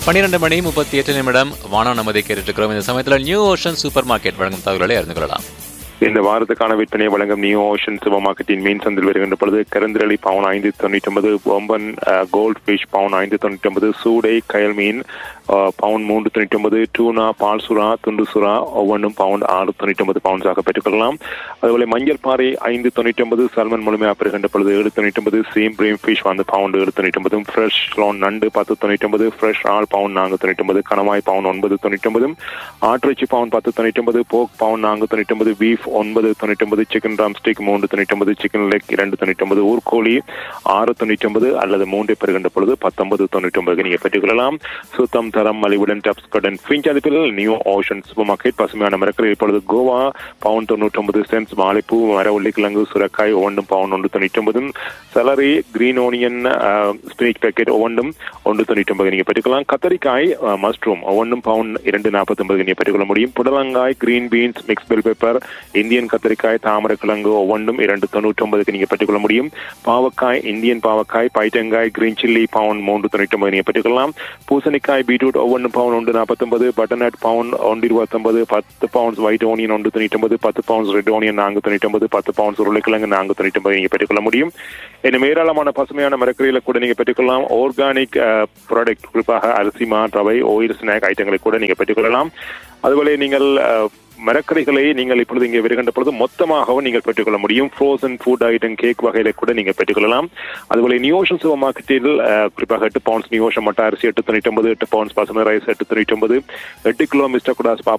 12:38 வானம் நமதை கேட்டுருக்கிறோம். இந்த சமயத்தில் நியூ ஓஷன் சூப்பர் மார்க்கெட் வழங்கும் தகவல்களை அறிந்து கொள்ளலாம். இந்த வாரத்துக்கான விற்பனை வழங்கும் நியூ ஓஷன் சூப்பர் மார்க்கெட்டின் மீன் சந்தில் வருகின்ற பொழுது கருந்திரளி பவுன் 5.99, பொம்பன் கோல்ட் ஃபிஷ் பவுன் 5.99, சூடை கயல் மீன் பவுன் 3.99, டூனா பால் சுறா துண்டு சுறா ஒவ்வொன்றும் பவுன் 6.99 பவுன்ஸாக பெற்றுக்கொள்ளலாம். அதுபோல மஞ்சள் பாறை 5.99, சல்மன் முழுமையாக பெறுகின்ற பொழுது 7.99, சீம் பிரீம் ஃபிஷ் வந்து பவுண்டு 7.99, ஃப்ரெஷ் லோன் நண்டு 10.99, ஃப்ரெஷ் ஆல் பவுன் 4.99, கணவாய் பவுன் 9.99, ஆட்டிறைச்சி பவுன் 10.99, போக் பவுன் 4.99, beef 9.99, chicken drumstick 3.99, chicken leg 2.99, ஊர்கோழி 6.99 அல்லது 3 பெறுகின்ற பொழுது 19.99 நீங்கள் பெற்றுக்கொள்ளலாம். சுத்தம் தரம் மலிவுடன் டப்ஸ் கடன் Finch அதிப்பில் new ocean super market பசுமையான மரக்கரை. இப்பொழுது கோவா பவுன் 99 சென்ட்ஸ், மாலைப்பூ மர உள்ளிக்கிழங்கு சுரக்காய் ஒவ்வொன்றும் பவுன் 1.99, salary green onion spinach packet ஒவ்வொன்றும் 1.99 நீங்கள் பெற்றுக்கலாம். கத்தரிக்காய் மஷ்ரூம் ஒவ்வொன்றும் பவுன் 2.49 நீங்கள் பெற்றுக்கொள்ள முடியும். புடலங்காய் green beans mix bell pepper Indian கத்தரிக்காய் தாமரை கிழங்கு ஒவ்வொன்றும் 2.99 நீங்கள் பெற்றுக்கொள்ள முடியும். பாவக்காய் இந்தியன் பாவக்காய் பைட்டங்காய் கிரீன் சில்லி பவுன் 3.99 நீங்கள் பெற்றுக்கொள்ளலாம். பூசணிக்காய் பீட்ரூட் ஒவ்வொன்று பவுன் 1.49, பட்டர்நட் பவுன் 1.29, 10 bounce white onion 1.99, 10 bounce red onion 4.99, 10 bounce உருளைக்கிழங்கு 4.99 நீங்கள் பெற்றுக்கொள்ள முடியும். இன்னும் ஏராளமான பசுமையான மரக்கறிகளை கூட நீங்கள் பெற்றுக்கொள்ளலாம். ஆர்கானிக் ப்ராடக்ட் குறிப்பாக அரிசி மா ரவை ஆயில் ஸ்நாக் ஐட்டங்களை கூட நீங்கள் பெற்றுக்கொள்ளலாம். அதுபோல நீங்கள் மரக்கறிகளை நீங்கள் இப்பொழுது இங்கே வருகின்ற பொழுது மொத்தமாகவும் நீங்கள் பெற்றுக்கொள்ள முடியும். ஃப்ரோசன் ஃபுட் ஐட்டம் கேக் வகைகளை கூட நீங்கள் பெற்றுக்கொள்ளலாம். அதுபோல நியூ ஓஷன் சூப்பர் மார்க்கெட்டில் குறிப்பாக 8 பவுன்ஸ் நியூ ஓஷன் மட்ட அரிசி 8.99, 8 பவுன்ஸ் பசுமை ரைஸ் 8.99, 8 கிலோ மிஸ்டர் குடாஸ்